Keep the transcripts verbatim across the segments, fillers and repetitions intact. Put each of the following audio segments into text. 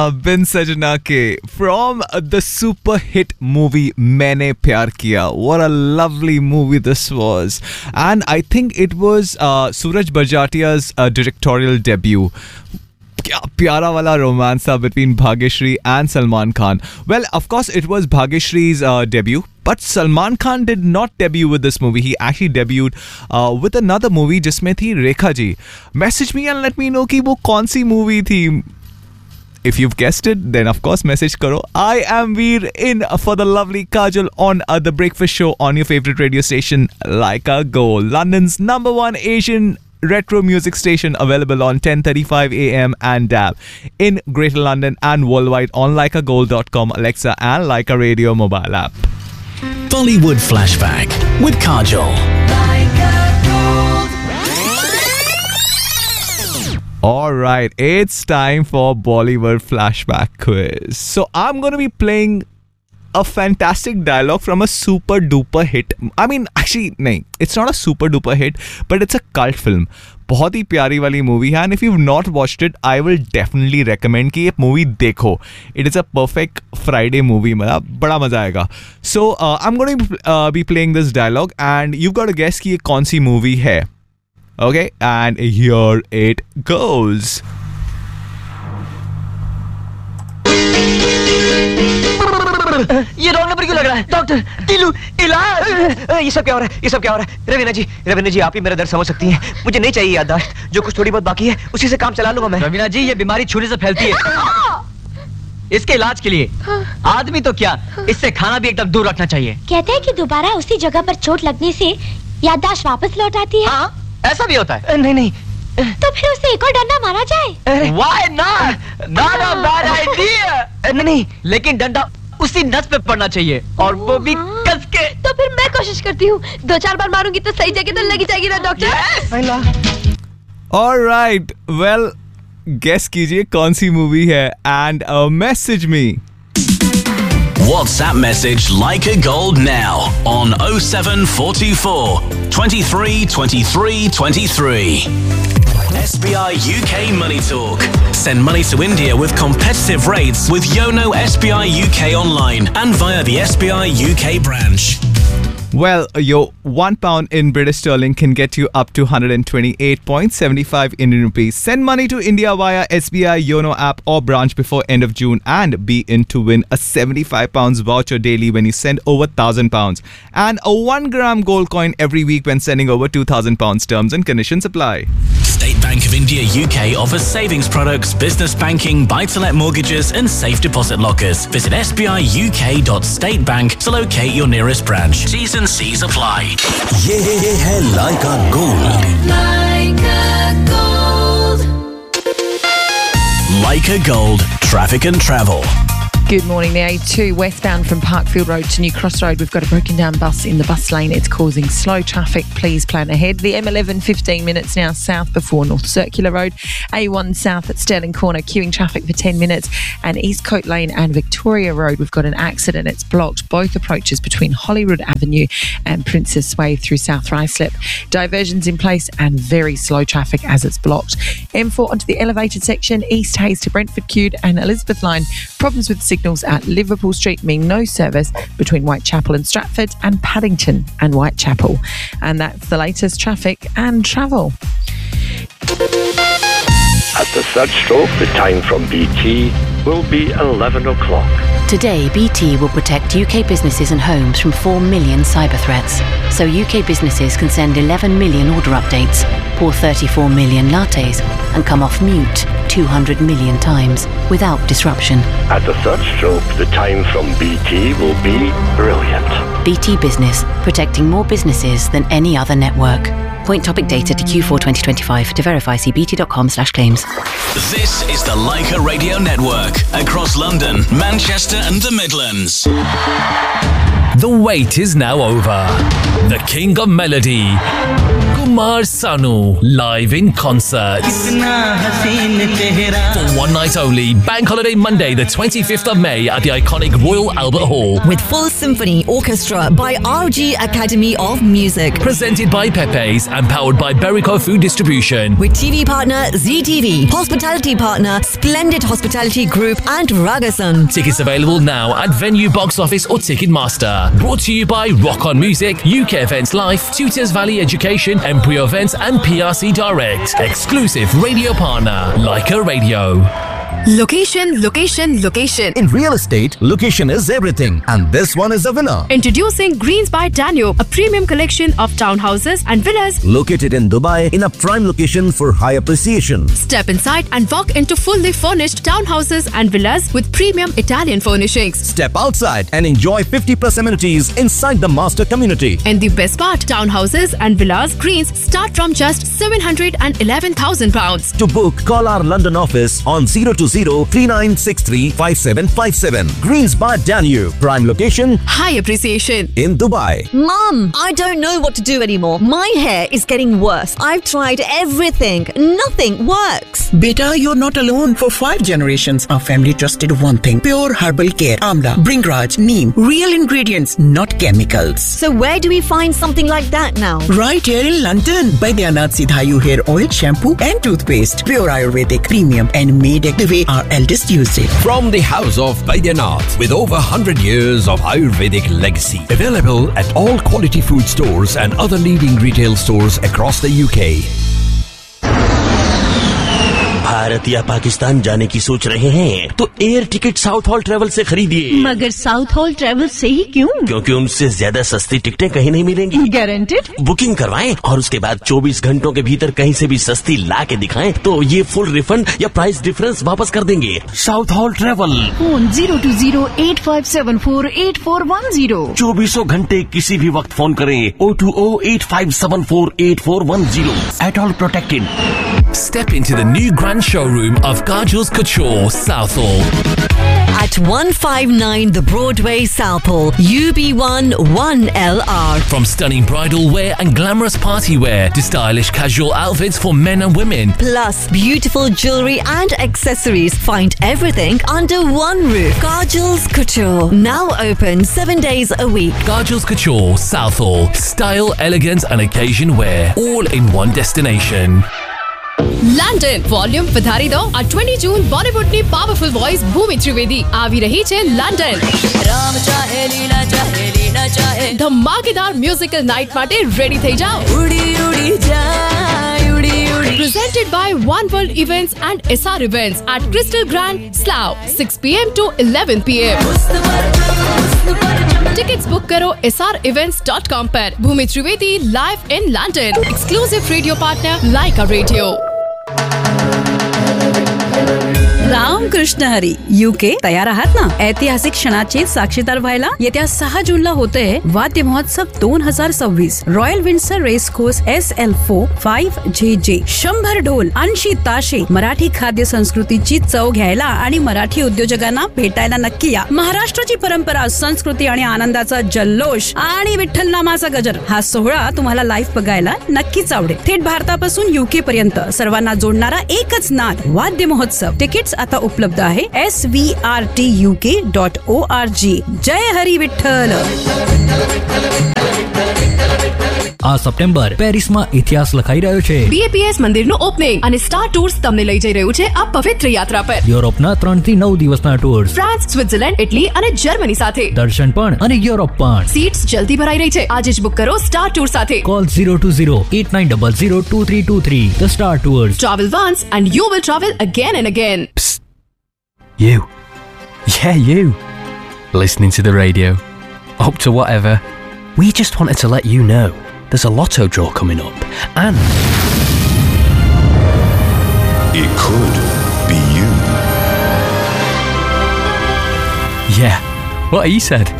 बिन सजना के from the super hit movie मैंने प्यार किया. What a lovely movie this was, and I think it was uh, Suraj Barjatia's uh, directorial debut. क्या प्यारा वाला romance था between Bhagyashree and Salman Khan. Well, of course, it was Bhagyashree's uh, debut. But Salman Khan did not debut with this movie. He actually debuted uh, with another movie जिसमें थी Rekha ji. Message me and let me know कि वो कौन सी movie थी. If you've guessed it, then of course message karo. I am Veer in for the lovely Kajal on uh, the Breakfast Show on your favorite radio station, Like a Goal, London's number one Asian retro music station, available on ten thirty-five a m and D A B in Greater London and worldwide on like a goal dot com, Alexa and Like a Radio mobile app. Bollywood Flashback with Kajal. Alright, it's time for Bollywood Flashback quiz. So I'm going to be playing a fantastic dialogue from a super duper hit. I mean, actually, nahin, it's not a super duper hit, but it's a cult film. बहुत ही प्यारी वाली movie है, and if you've not watched it, I will definitely recommend कि ये movie देखो. It is a perfect Friday movie, मतलब बड़ा मजा आएगा. So uh, I'm going to uh, be playing this dialogue, and you've got to guess कि ये कौन सी मूवी है. Okay, and here it goes. ये रॉन्ग नंबर क्यों लग रहा है? डॉक्टर, टीलू, इलाज। ये सब क्या हो रहा है? ये सब क्या हो रहा है? रवीना जी, रवीना जी, आप ही मेरा दर्द समझ सकती हैं. मुझे नहीं चाहिए याददाश्त. जो कुछ थोड़ी बहुत बाकी है, उसी से काम चला लूंगा मैं. रवीना जी, ये बीमारी छूने से फैलती है. इसके इलाज के लिए आदमी तो क्या, इससे खाना भी एकदम दूर रखना चाहिए. कहते हैं कि दोबारा उसी जगह पर चोट लगने से याददाश्त वापस लौट आती है. हाँ, ऐसा भी होता है. नहीं नहीं, तो फिर उसे एक और डंडा मारा जाए. Why not? Not a bad idea. नहीं नहीं, लेकिन डंडा उसी नस पे पड़ना चाहिए, और वो भी कस के. तो फिर मैं कोशिश करती हूँ. दो चार बार मारूंगी तो सही जगह तो लगी जाएगी ना डॉक्टर. Alright, well, guess कीजिए कौन सी मूवी है, and uh, message me. WhatsApp message Like a Gold now on oh seven four two four, twenty-three twenty-three twenty-three. S B I U K Money Talk. Send money to India with competitive rates with Yono S B I U K online and via the S B I U K branch. Well, your one pound in British sterling can get you up to one hundred twenty-eight point seven five Indian rupees. Send money to India via S B I Yono app or branch before end of June and be in to win a seventy-five pounds voucher daily when you send over one thousand pounds and a one gram gold coin every week when sending over two thousand pounds. Terms and conditions apply. State Bank of India U K offers savings products, business banking, buy-to-let mortgages and safe deposit lockers. Visit s b i u k dot state bank to locate your nearest branch. T's and C's apply. ये है Like a Gold. Like a Gold. Like a Gold. Traffic and travel. Good morning. The A two westbound from Parkfield Road to New Cross Road. We've got a broken down bus in the bus lane. It's causing slow traffic. Please plan ahead. The M eleven fifteen minutes now south before North Circular Road. A one south at Stirling Corner, queuing traffic for ten minutes. And East Coat Lane and Victoria Road, we've got an accident. It's blocked both approaches between Hollywood Avenue and Princess Way through South Ruislip. Diversions in place and very slow traffic as it's blocked. M four onto the elevated section, East Hayes to Brentford queued, and Elizabeth Line. Problems with signals at Liverpool Street mean no service between Whitechapel and Stratford and Paddington and Whitechapel. And that's the latest traffic and travel. At the third stroke, the time from B T will be eleven o'clock. Today, B T will protect U K businesses and homes from four million cyber threats. So U K businesses can send eleven million order updates, pour thirty-four million lattes, and come off mute two hundred million times without disruption. At the third stroke, the time from B T will be brilliant. B T Business, protecting more businesses than any other network. Point topic data to Q four twenty twenty-five. To verify, see bt.com slash claims. This is the Like a Radio Network across London, Manchester and the Midlands. The wait is now over. The King of Melody, Kumar Sanu, live in concert. For one night only, Bank Holiday Monday, the twenty-fifth of May at the iconic Royal Albert Hall. With full symphony orchestra by R G Academy of Music. Presented by Pepe's and powered by Berico Food Distribution. With T V partner Z T V, hospitality partner Splendid Hospitality Group and Ragasan. Tickets available now at Venue Box Office or Ticketmaster. Brought to you by Rock On Music, U K Events Life, Tutors Valley Education, Embryo Events and P R C Direct. Exclusive radio partner, Leica Radio. Location, location, location. In real estate, location is everything. And this one is a winner. Introducing Greens by Danube, a premium collection of townhouses and villas located in Dubai in a prime location for high appreciation. Step inside and walk into fully furnished townhouses and villas with premium Italian furnishings. Step outside and enjoy fifty plus amenities inside the master community. And the best part, townhouses and villas Greens start from just seven hundred eleven thousand pounds. To book, call our London office on zero two zero three nine six three five seven five seven. Greens by Danube, prime location, high appreciation in Dubai. Mom, I don't know what to do anymore. My hair is getting worse. I've tried everything. Nothing works. Beta, you're not alone. For five generations, our family trusted one thing. Pure herbal care. Amla, Bringraj, Neem. Real ingredients, not chemicals. So where do we find something like that now? Right here in London. Baidyanath Sidhayu hair oil, shampoo and toothpaste. Pure Ayurvedic, premium and made the way our eldest used it. From the house of Baidyanath, with over one hundred years of Ayurvedic legacy. Available at all quality food stores and other leading retail stores across the U K. Bharat या पाकिस्तान जाने की सोच रहे हैं तो air ticket south hall travel से खरीदिए। मगर साउथ हॉल ट्रेवल से ही क्यों? क्योंकि उनसे ज्यादा सस्ती टिकटें कहीं नहीं मिलेंगी। गारंटेड? बुकिंग करवाएं और उसके बाद चौबीस घंटों के भीतर कहीं से भी सस्ती ला के दिखाएं तो ये फुल रिफंड या प्राइस डिफरेंस वापस कर देंगे। South hall travel, phone zero to zero eight five seven four eight four one zero. चौबीसों घंटे किसी भी वक्त फोन करें O two O eight five seven four eight four one zero. At all protected. Step into the new grand showroom of Kajul's Couture, Southall. At one fifty-nine The Broadway, Southall, U B one one L R. From stunning bridal wear and glamorous party wear to stylish casual outfits for men and women. Plus beautiful jewellery and accessories. Find everything under one roof. Kajul's Couture. Now open seven days a week. Kajul's Couture, Southall. Style, elegance and occasion wear. All in one destination. London volume વધારી દો આ twenty જૂન બોલિવૂડની powerful voice ભૂમિ ત્રિવેદી આવી રહી છે London Ram ચાહે લીલા ચાહે લીલા ચાહે ધમાકેદાર મ્યુઝિકલ નાઇટ માટે રેડી થઈ જાઓ ઉડી ઉડી જાય ઉડી ઉડી presented by One World Events and S R Events at Crystal Grand Slough six p m to eleven p m Tickets book karo S R events dot com पर। भूमि Trivedi live in London. Exclusive radio partner Leica Radio. Ramakrishna Hari UK तयार आहात ना? ऐतिहासिक क्षणाचे साक्षीदार व्हायला येत्या सहा जूनला होतंय वाद्य महोत्सव दोन हजार सव्वीस royal Windsor race course S L four five जे जे शंभर ढोल ऐंशी ताशे मराठी खाद्य संस्कृतीची चव घ्यायला आणि मराठी उद्योजकांना भेटायला नक्की या। महाराष्ट्राची परंपरा, संस्कृती आणि आनंदाचा जल्लोष आणि विठ्ठल नामाचा गजर हा सोहळा तुम्हाला लाईव्ह बघायला नक्कीच आवडेल। थेट भारतापासून यूके पर्यंत सर्वांना जोडणारा एकच नाद वाद्य महोत्सव। तिकीट्स आता उपलब्ध आहे S V R T U के डॉट ओ आर जी। जय हरी विठ्ठल। આ સપ્ટેમ્બર પેરિસમાં ઇતિહાસ લખાઈ રહ્યો છે। B A P S મંદિરનું ઓપનિંગ અને સ્ટાર ટૂર્સ તમને લઈ જઈ રહ્યું છે આ પવિત્ર યાત્રા પર। યુરોપના ત્રણ થી નવ દિવસના ટૂર્સ ફ્રાન્સ, સ્વિટ્ઝરલેન્ડ, ઇટલી અને જર્મની સાથે દર્શન પણ અને યુરોપ પણ। સીટ્સ જલ્દી ભરાઈ રહી છે, આજે જ બુક કરો સ્ટાર ટૂર સાથે। Call zero two zero eight nine zero zero two three two three. The Star Tours. Travel once and you will travel again and again. Psst. You. Yeah, you. Listening to the radio. Up to whatever. We just wanted to let you know there's a lotto draw coming up and it could be you. Yeah, what he said.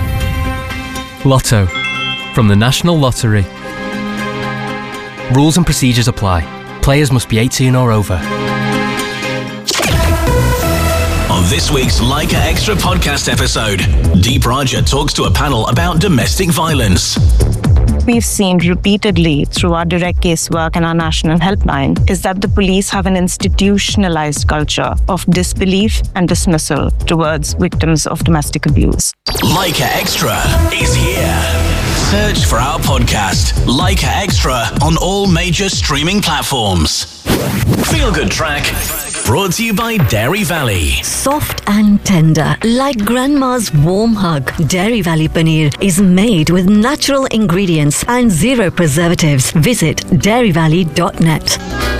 Lotto from the National Lottery. Rules and procedures apply. Players must be eighteen or over. A This week's Leica Extra podcast episode. Deep Raja talks to a panel about domestic violence. We've seen repeatedly through our direct case work and our national helpline is that the police have an institutionalized culture of disbelief and dismissal towards victims of domestic abuse. Leica Extra is here. Search for our podcast, Leica Extra, on all major streaming platforms. Feel Good Track, brought to you by Dairy Valley. Soft and tender, like grandma's warm hug. Dairy Valley Paneer is made with natural ingredients and zero preservatives. Visit dairy valley dot net.